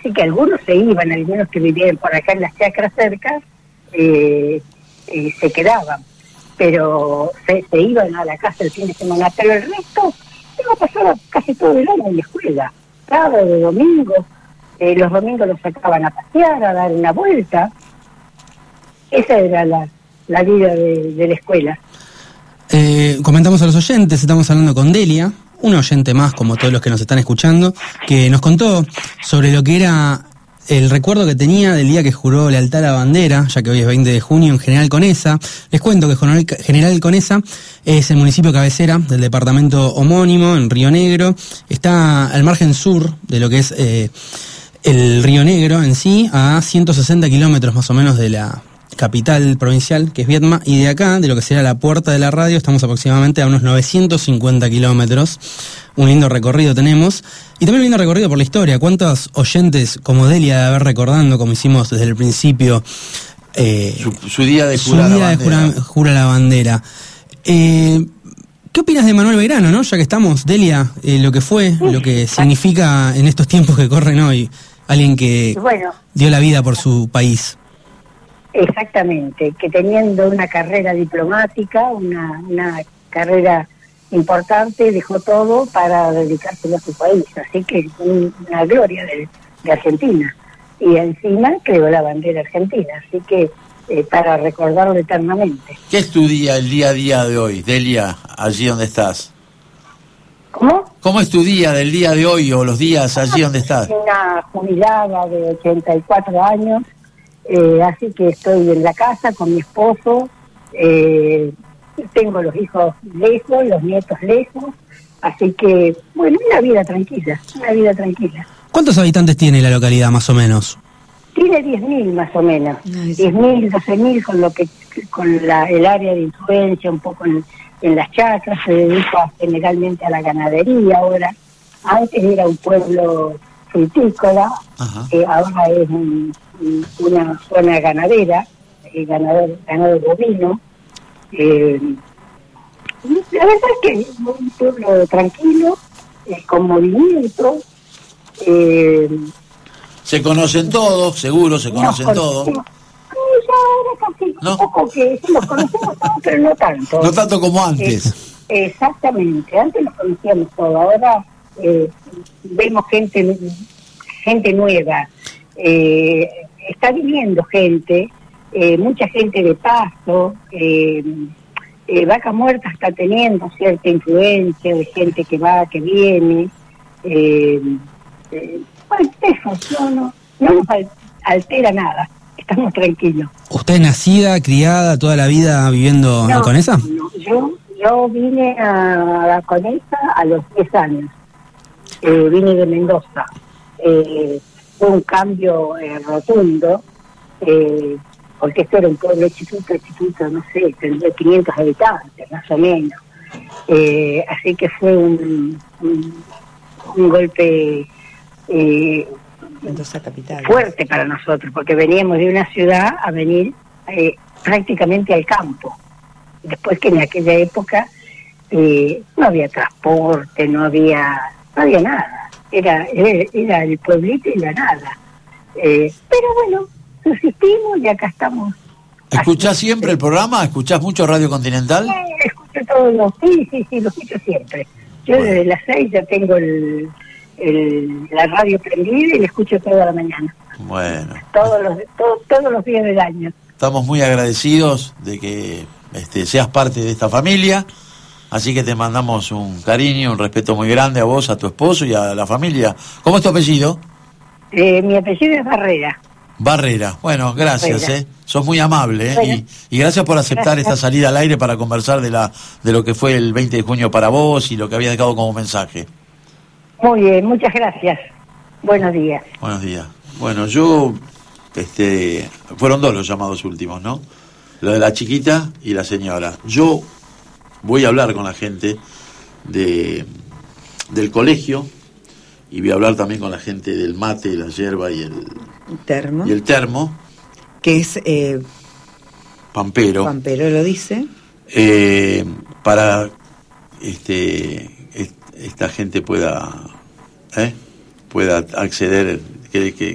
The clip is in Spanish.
Así que algunos se iban, algunos que vivían por acá en las chacras cerca, se quedaban, pero se iban a la casa el fin de semana, pero el resto, yo pasaba casi todo el año en la escuela, sábado, domingo, los domingos los sacaban a pasear, a dar una vuelta. Esa era la vida de la escuela. Comentamos a los oyentes, estamos hablando con Delia, un oyente más, como todos los que nos están escuchando, que nos contó sobre lo que era el recuerdo que tenía del día que juró lealtad a la bandera, ya que hoy es 20 de junio, en General Conesa. Les cuento que General Conesa es el municipio cabecera del departamento homónimo, en Río Negro. Está al margen sur de lo que es el Río Negro en sí, a 160 kilómetros más o menos de la capital provincial, que es Viedma, y de acá, de lo que será la puerta de la radio, estamos aproximadamente a unos 950 kilómetros. Un lindo recorrido tenemos, y también un lindo recorrido por la historia. ¿Cuántos oyentes como Delia de haber recordando, como hicimos desde el principio, su día de jura la bandera? ¿Qué opinas de Manuel Belgrano, no? Ya que estamos, Delia, lo que fue, lo que significa en estos tiempos que corren hoy, alguien que dio la vida por su país. Exactamente, que teniendo una carrera diplomática, una carrera importante, dejó todo para dedicárselo a su país. Así que una gloria de Argentina. Y encima creó la bandera argentina. Así que para recordarlo eternamente. ¿Qué es tu día, el día a día de hoy, Delia, allí donde estás? ¿Cómo? ¿Cómo es tu día del día de hoy o los días allí donde estás? Una jubilada de 84 años. Así que estoy en la casa con mi esposo, tengo los hijos lejos, los nietos lejos, así que, bueno, una vida tranquila. ¿Cuántos habitantes tiene la localidad, más o menos? Tiene 10.000 más o menos, 10.000, 12.000 con el área de influencia, un poco en las chacras, se dedica generalmente a la ganadería ahora. Antes era un pueblo frutícola, ahora es una zona ganadera, ganado bovino. La verdad es que es un pueblo tranquilo, con movimiento. Se conocen todos, seguro se conocen todos. Ya ahora casi un poco que nos conocemos todos, pero no tanto. No tanto como antes. Exactamente, antes nos conocíamos todos, ahora vemos gente nueva. Está viniendo gente, mucha gente de paso. Vaca Muerta está teniendo cierta influencia de gente que va, que viene. Bueno, eso no nos altera nada, estamos tranquilos. ¿Usted es nacida, criada, toda la vida viviendo en Conesa? No, yo vine a Conesa a los 10 años. Vine de Mendoza. Fue un cambio rotundo, porque esto era un pueblo chiquito, no sé, tendría 500 habitantes, más o menos. Así que fue un golpe Mendoza capital fuerte para nosotros, porque veníamos de una ciudad a venir prácticamente al campo. Después que en aquella época no había transporte, no había nada. Era el pueblito y la nada. Pero bueno, subsistimos y acá estamos. ¿Escuchás siempre el programa? ¿Escuchás mucho Radio Continental? Escucho todos los... Sí, lo escucho siempre. Yo desde las 6 ya tengo la radio prendida y la escucho toda la mañana. Bueno. Todos los días del año. Estamos muy agradecidos de que seas parte de esta familia. Así que te mandamos un cariño, un respeto muy grande a vos, a tu esposo y a la familia. ¿Cómo es tu apellido? Mi apellido es Barrera. Barrera. Bueno, gracias, Barrera. Sos muy amable, Bueno, y gracias por aceptar esta salida al aire para conversar de lo que fue el 20 de junio para vos y lo que había dejado como mensaje. Muy bien, muchas gracias. Buenos días. Buenos días. Bueno, yo, fueron dos los llamados últimos, ¿no? Lo de la chiquita y la señora. Yo voy a hablar con la gente del colegio y voy a hablar también con la gente del mate, la yerba y el termo. Que es Pampero. Pampero lo dice. Para esta gente pueda acceder, que